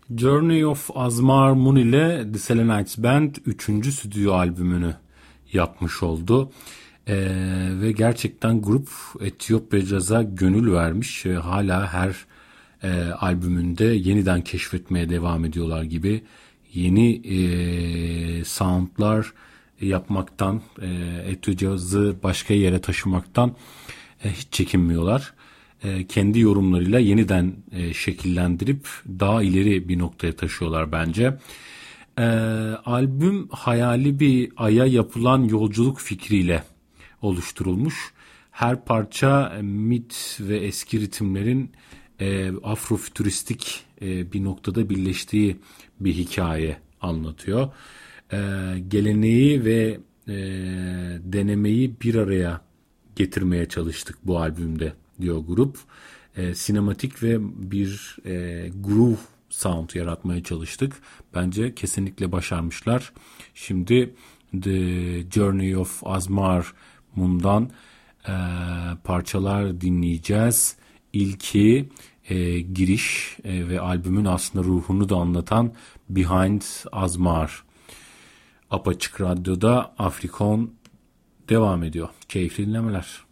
Journey of Azmar Mun ile The Selenites Band 3. stüdyo albümünü yapmış oldu. Ve gerçekten grup Etiyopya Caz'a gönül vermiş. Hala her albümünde yeniden keşfetmeye devam ediyorlar gibi. Yeni soundlar yapmaktan, Etiyopya Caz'ı başka yere taşımaktan hiç çekinmiyorlar. Kendi yorumlarıyla yeniden şekillendirip daha ileri bir noktaya taşıyorlar bence. Albüm hayali bir aya yapılan yolculuk fikriyle oluşturulmuş. Her parça mit ve eski ritimlerin afrofütüristik bir noktada birleştiği bir hikaye anlatıyor. Geleneği ve denemeyi bir araya getirmeye çalıştık bu albümde diyor grup. Sinematik ve bir groove sound yaratmaya çalıştık. Bence kesinlikle başarmışlar. Şimdi The Journey of Azmar Mun'dan parçalar dinleyeceğiz. İlki giriş ve albümün aslında ruhunu da anlatan Behind Azmar. Apaçık Radyo'da Afrikon devam ediyor. Keyifli dinlemeler.